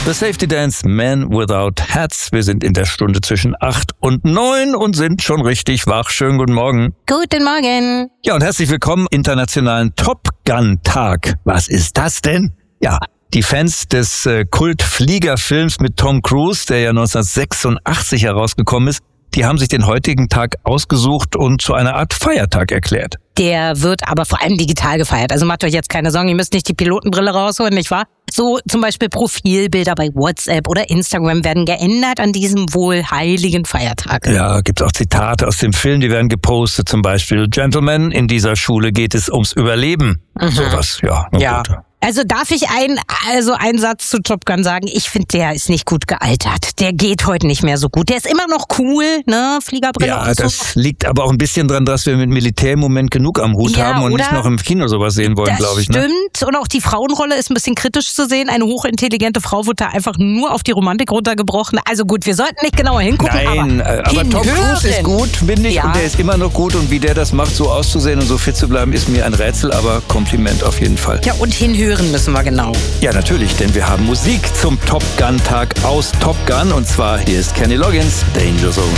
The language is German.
The Safety Dance, Men Without Hats. Wir sind in der Stunde zwischen 8 und 9 und sind schon richtig wach. Schönen guten Morgen. Guten Morgen. Ja, und herzlich willkommen im internationalen Top Gun Tag. Was ist das denn? Ja, die Fans des Kultfliegerfilms mit Tom Cruise, der ja 1986 herausgekommen ist, die haben sich den heutigen Tag ausgesucht und zu einer Art Feiertag erklärt. Der wird aber vor allem digital gefeiert. Also macht euch jetzt keine Sorgen, ihr müsst nicht die Pilotenbrille rausholen, nicht wahr? So zum Beispiel Profilbilder bei WhatsApp oder Instagram werden geändert an diesem wohl heiligen Feiertag. Ja, gibt's auch Zitate aus dem Film, die werden gepostet. Zum Beispiel, Gentlemen, in dieser Schule geht es ums Überleben. Sowas, ja. Ja. Gut. Also darf ich einen Satz zu Top Gun sagen? Ich finde, der ist nicht gut gealtert. Der geht heute nicht mehr so gut. Der ist immer noch cool, ne? Fliegerbrille ja, und so. Das liegt aber auch ein bisschen dran, dass wir mit Militär im Moment genug am Hut haben und nicht noch im Kino sowas sehen wollen, glaube ich. Das stimmt. Und auch die Frauenrolle ist ein bisschen kritisch zu sehen. Eine hochintelligente Frau wird da einfach nur auf die Romantik runtergebrochen. Also gut, wir sollten nicht genauer hingucken. Nein, aber Tom Cruise ist gut, finde ich. Ja. Und der ist immer noch gut. Und wie der das macht, so auszusehen und so fit zu bleiben, ist mir ein Rätsel. Aber Kompliment auf jeden Fall. Ja, und hinhören müssen wir genau. Ja, natürlich, denn wir haben Musik zum Top Gun Tag aus Top Gun. Und zwar hier ist Kenny Loggins, Danger Zone.